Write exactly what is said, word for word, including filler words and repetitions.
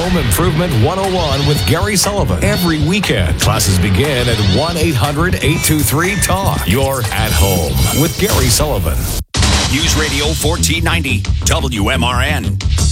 Home Improvement one oh one with Gary Sullivan. Every weekend, classes begin at one eight hundred eight two three talk. You're at home with Gary Sullivan. News Radio fourteen ninety, W M R N.